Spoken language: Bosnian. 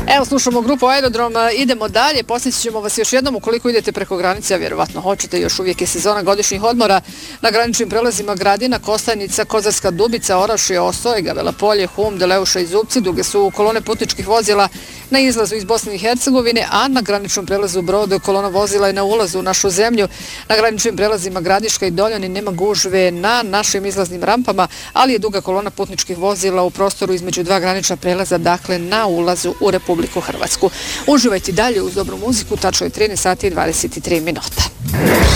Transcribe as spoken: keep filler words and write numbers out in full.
Evo, slušamo grupu Aerodrom, idemo dalje, posjetit ćemo vas još jednom ukoliko idete preko granice, a vjerovatno hoćete, još uvijek je sezona godišnjih odmora na graničnim prelazima Gradina, Kostajnica, Kozarska Dubica, Orašje, Osojga, Velapolje, Hum, Deleuša i Zubci. Duge su kolone putničkih vozila na izlazu iz Bosne i Hercegovine, a na graničnom prelazu Brod kolona vozila je na ulazu u našu zemlju. Na graničnim prelazima Gradiška i Doljani nema gužve na našim izlaznim rampama, ali je duga kolona putničkih vozila u prostoru između dva granična prelaza, dakle na ulazu u Republiku Hrvatsku. Uživajte dalje uz dobru muziku, tačno je trinaest sati i dvadeset tri minuta.